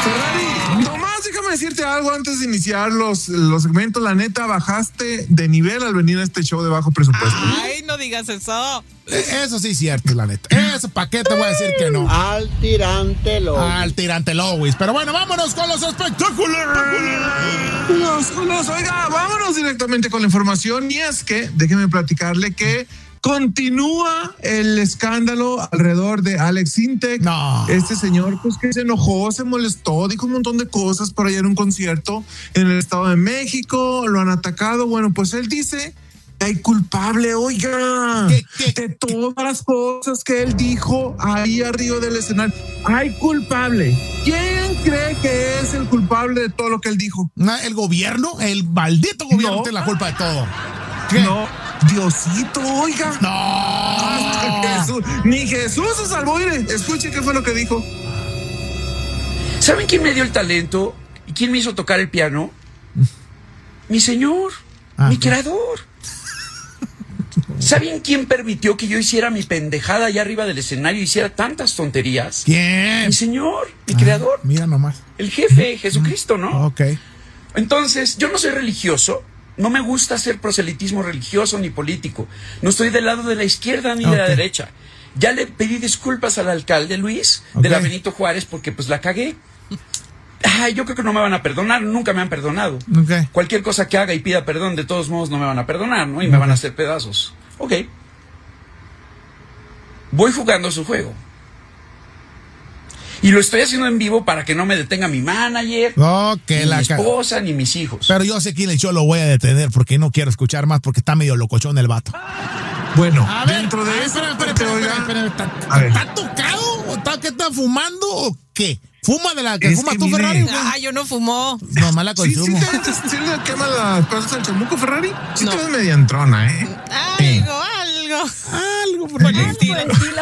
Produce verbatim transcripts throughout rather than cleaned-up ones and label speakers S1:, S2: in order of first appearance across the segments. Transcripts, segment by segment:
S1: Ferrari, nomás déjame decirte algo antes de iniciar los, los segmentos. La neta, bajaste de nivel al venir a este show de bajo presupuesto.
S2: Ay, no digas eso.
S3: Eso sí es cierto, la neta. Eso, ¿para qué te voy a decir que no?
S4: Al tirante Lois.
S3: Al tirante Lois. Pero bueno, vámonos con los espectáculos.
S1: Los, los, oiga, vámonos directamente con la información. Y es que, déjeme platicarle que continúa el escándalo alrededor de Alex Sintek.
S3: No.
S1: Este señor, pues que se enojó, se molestó, dijo un montón de cosas por allá en un concierto en el Estado de México. Lo han atacado. Bueno, pues él dice que hay culpable, oiga,
S3: ¿Qué, qué,
S1: de todas las cosas que él dijo ahí arriba del escenario. Hay culpable. ¿Quién cree que es el culpable de todo lo que él dijo?
S3: ¿El gobierno? El maldito gobierno
S1: No.
S3: tiene la culpa de todo. ¿Qué?
S1: No, Diosito, oiga.
S3: No.
S1: Jesús, ni Jesús se salvó. Mire, escuche qué fue lo que dijo.
S5: ¿Saben quién me dio el talento? ¿Y quién me hizo tocar el piano? Mi señor,
S3: Ah,
S5: mi
S3: ok.
S5: creador. ¿Saben quién permitió que yo hiciera mi pendejada allá arriba del escenario y hiciera tantas tonterías?
S3: ¿Quién?
S5: Mi señor, mi
S3: Ah,
S5: creador,
S3: Mira nomás.
S5: el jefe, Jesucristo, ¿no?
S3: Ok.
S5: Entonces, yo no soy religioso, no me gusta hacer proselitismo religioso ni político. No estoy del lado de la izquierda ni de la
S3: Ok.
S5: derecha. Ya le pedí disculpas al alcalde Luis
S3: Ok.
S5: de la Benito Juárez porque pues la cagué. Ay, yo creo que no me van a perdonar, nunca me han perdonado.
S3: Ok.
S5: Cualquier cosa que haga y pida perdón, de todos modos no me van a perdonar, ¿no? Y me
S3: Ok.
S5: van a hacer pedazos. Ok. Voy jugando su juego. Y lo estoy haciendo en vivo para que no me detenga mi manager,
S3: Ok,
S5: ni
S3: la
S5: mi
S3: ca-
S5: esposa, ni mis hijos.
S3: Pero yo sé quién yo lo voy a detener porque no quiero escuchar más porque está medio locochón el vato.
S1: Bueno,
S3: A ver,
S1: dentro
S3: a
S1: de
S3: ver,
S1: eso,
S3: espera, espera,
S1: te
S3: espera,
S1: oiga,
S3: espera, espera, ¿está,
S1: A ver.
S3: ¿está tocado? ¿O está, ¿Qué está fumando o qué? ¿Fuma de la que
S1: Es
S3: fumas
S1: que
S3: tú,
S1: mire-
S3: Ferrari? güey?
S2: Ah, yo no fumo.
S3: No, mala
S1: ¿Sí, sí,
S3: consumo.
S1: te, sí le quema las cosas al chamuco, Ferrari? Sí,
S2: No.
S1: te ves media entrona, ¿eh?
S2: Algo, algo.
S3: Algo por
S2: Por
S3: ahí.
S2: el estilo.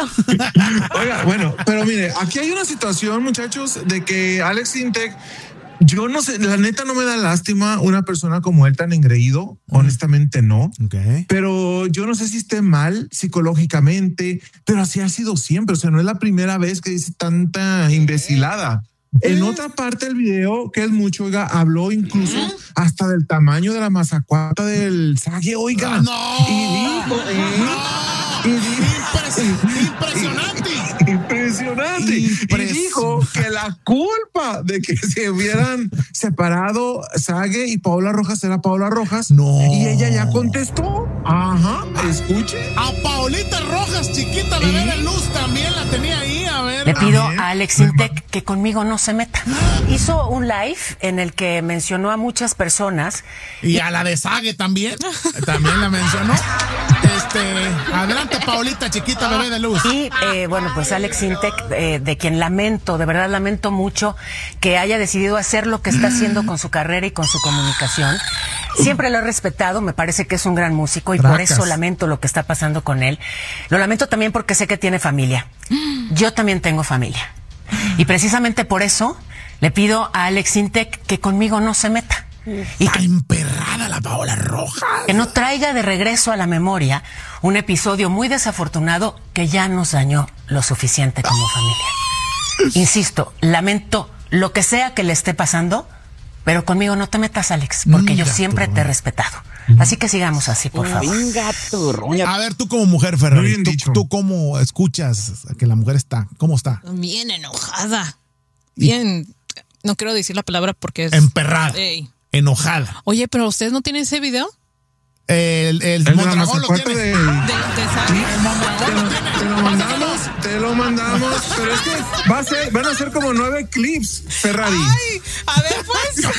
S1: Oiga, bueno, pero mire, aquí hay una situación, muchachos, de que Alex Sintek, yo no sé, la neta no me da lástima una persona como él tan engreído, honestamente no.
S3: Ok.
S1: Pero yo no sé si esté mal psicológicamente, pero así ha sido siempre. O sea, no es la primera vez que dice tanta imbecilada. En otra parte del video, que es mucho, oiga, habló incluso hasta del tamaño de la mazacuata del sague, oiga.
S3: Ah, no.
S1: Y dijo, ¿eh?
S3: No.
S1: Y dijo,
S3: Impres- impresionante.
S1: Impresionante.
S3: Impres-
S1: Y dijo que la culpa de que se hubieran separado Sague y Paola Rojas era Paola Rojas.
S3: No.
S1: Y ella ya contestó. Ajá, escuche.
S3: A Paolita Rojas, chiquita, bebé de luz, también la tenía ahí, a ver.
S6: Le pido
S1: También.
S6: a Alex Sintek que conmigo no se meta. Hizo un live en el que mencionó a muchas personas.
S3: Y a la de Sague también. También la mencionó. Este, adelante, Paolita, chiquita, bebé de luz.
S6: Y eh, bueno, pues Alex Sintek, eh, de quien lamento, de verdad lamento mucho que haya decidido hacer lo que está haciendo con su carrera y con su comunicación. Siempre lo he respetado, me parece que es un gran músico y por
S3: Tracas.
S6: eso lamento lo que está pasando con él. Lo lamento también porque sé que tiene familia. Yo también tengo familia. Y precisamente por eso le pido a Alex Sintek que conmigo no se meta. Y
S3: Está
S6: que,
S3: emperrada la Paola Rojas.
S6: que no traiga de regreso a la memoria un episodio muy desafortunado que ya nos dañó lo suficiente como familia. Insisto, lamento lo que sea que le esté pasando, pero conmigo no te metas, Alex, porque yo
S3: Venga,
S6: siempre
S3: tú.
S6: te he respetado. Así que sigamos así, por favor.
S4: Venga, tu roña.
S3: A ver, tú como mujer,
S1: Muy
S3: Ferrari,
S1: bien
S3: ¿tú,
S1: dicho.
S3: tú cómo escuchas que la mujer está? ¿Cómo está?
S2: Bien enojada. Bien. No quiero decir la palabra porque es.
S3: Emperrada.
S2: Ey.
S3: Enojada.
S2: Oye, pero ¿ustedes no tienen ese video?
S3: El, el,
S1: El de la
S3: Mondragón lo
S1: mazacuata
S3: tiene.
S1: de...
S2: De, de Sague.
S3: El Mondragón lo tiene.
S1: Te lo mandamos, te lo mandamos, pero es que va a ser, van a ser como nueve clips, Ferrari.
S2: Ay, a ver, pues.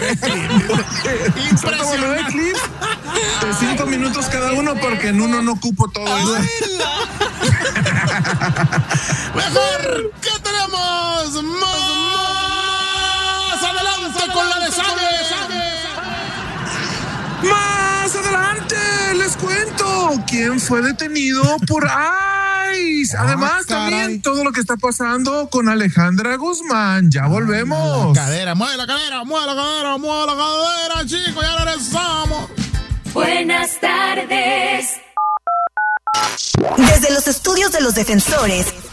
S1: Son como nueve clips de cinco minutos cada uno porque en uno no cupo todo eso.
S2: Ay, la-
S3: Mejor, ¿qué tenemos? Más adelante con la de Sague.
S1: Más adelante les cuento quién fue detenido por ICE. Además,
S3: caray.
S1: también todo lo que está pasando con Alejandra Guzmán. Ya volvemos.
S3: La cadera, mueve la cadera, mueve la cadera, mueve la cadera, chicos, ya regresamos.
S7: Buenas tardes.
S8: Desde los estudios de los defensores,